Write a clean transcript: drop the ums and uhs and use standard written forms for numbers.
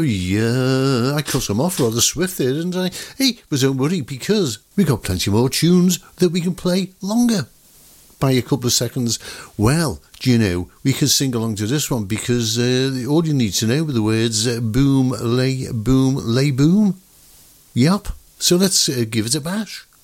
sorry, I cut him off rather swift there, didn't I? Hey, but don't worry, because we got plenty more tunes that we can play longer by a couple of seconds. Well, do you know, we can sing along to this one because all you need to know are the words boom, lay, boom, lay, boom. Yup. So let's give it a bash.